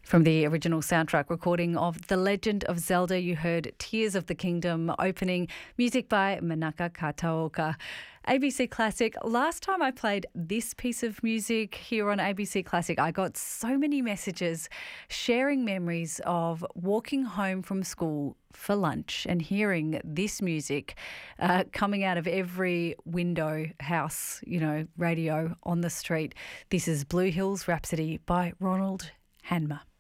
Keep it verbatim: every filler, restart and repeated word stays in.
From the original soundtrack recording of The Legend of Zelda, you heard Tears of the Kingdom opening, music by Manaka Kataoka. A B C Classic. Last time I played this piece of music here on A B C Classic, I got so many messages sharing memories of walking home from school for lunch and hearing this music uh, coming out of every window, house, you know, radio on the street. This is Blue Hills Rhapsody by Ronald Hanmer.